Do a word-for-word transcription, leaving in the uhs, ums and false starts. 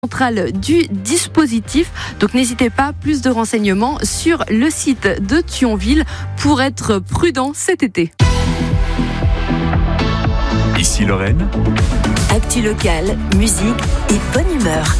centrale du dispositif. Donc n'hésitez pas, plus de renseignements sur le site de Thionville pour être prudent cet été. Ici Lorraine. Actu locale, musique et bonne humeur.